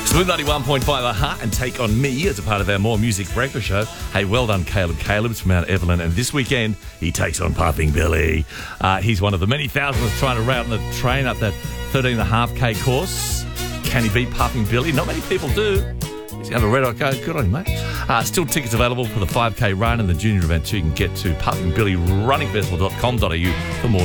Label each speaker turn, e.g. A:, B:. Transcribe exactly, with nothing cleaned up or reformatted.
A: Smooth ninety-one point five Aha and Take On Me as a part of our More Music Breakfast show. Hey, well done, Caleb. Caleb's from Mount Evelyn, and this weekend he takes on Puffing Billy. Uh, he's one of the many thousands trying to route on the train up that thirteen and a half K course. Can he beat Puffing Billy? Not many people do. He's got a red hot go. Good on you, mate. Uh, still tickets available for the five K run and the junior event too. You can get to puffing billy running festival dot com dot a u for more